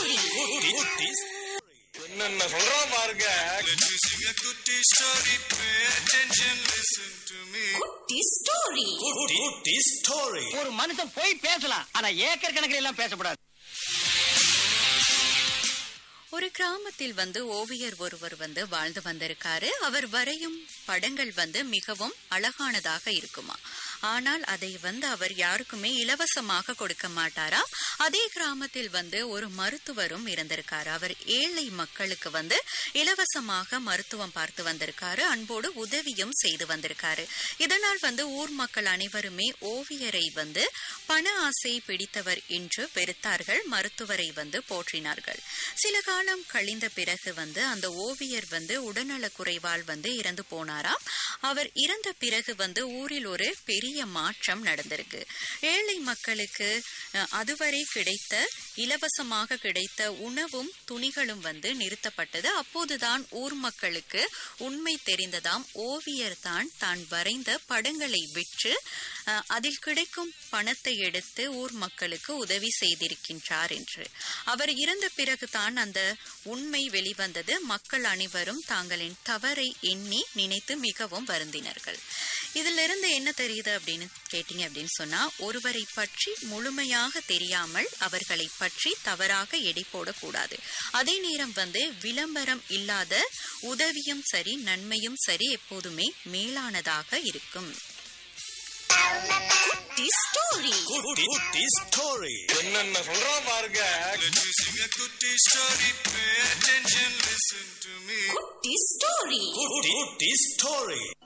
Story. என்னென்ன சொல்றான் பாருங்க. குட்டி ஸ்டோரி. ஒரு மனுஷன் போய் பேசலாம், ஆனா ஏக்கர் கணக்கில் எல்லாம் பேசக்கூடாது. ஒரு கிராமத்தில் ஓவியர் ஒருவர் வாழ்ந்து வந்திருக்காரு. அவர் வரையும் படங்கள் மிகவும் அழகானதாக இருக்குமா. ஆனால் அதை அவர் யாருக்குமே இலவசமாக கொடுக்க மாட்டாரா. அதே கிராமத்தில் ஒரு மருத்துவரும் இருந்திருக்காரு. அவர் ஏழை மக்களுக்கு இலவசமாக மருத்துவம் பார்த்து வந்திருக்காரு. அன்போடு உதவியும் செய்து வந்திருக்காரு. இதனால் ஊர் மக்கள் அனைவருமே ஓவியரை பண ஆசை பிடித்தவர் என்று வெறுத்தார்கள். மருத்துவரை போற்றினார்கள். சில காலம் கழிந்த பிறகு அந்த ஓவியர் உடல்நல குறைவால் இறந்து போனாராம். அவர் இறந்த பிறகு ஊரில் ஒரு பெரிய மாற்றம் நடந்திருக்கு. ஏழை மக்களுக்கு அதுவரை கிடைத்த இலவசமாக கிடைத்த உணவும் துணிகளும் நிறுத்தப்பட்டது. அப்போதுதான் ஊர் மக்களுக்கு உண்மை தெரிந்ததாம். ஓவியர் தான் வரைந்த படங்களை விற்று அதில் கிடைக்கும் பணத்தை எடுத்து ஊர் மக்களுக்கு உதவி செய்திருக்கின்றார் என்று. அவர் இறந்த பிறகுதான் அந்த உண்மை வெளிவந்தது. மக்கள் அனைவரும் தாங்களின் தவறை எண்ணி நினைத்து மிகவும் வருந்தினார்கள். இதுல இருந்து என்ன தெரியுது அப்படின்னு கேட்டீங்க அப்படின்னு சொன்னா, ஒருவரை பற்றி முழுமையாக தெரியாமல் அவர்களை பற்றி தவறாக எடை போடக்கூடாது. அதே நேரம் விளம்பரம் இல்லாத உதவியும் சரி, நன்மையும் சரி எப்போதுமே மேலானதாக இருக்கும். என்னென்ன சொல்றான் பாருங்க. குட்டி ஸ்டோரி.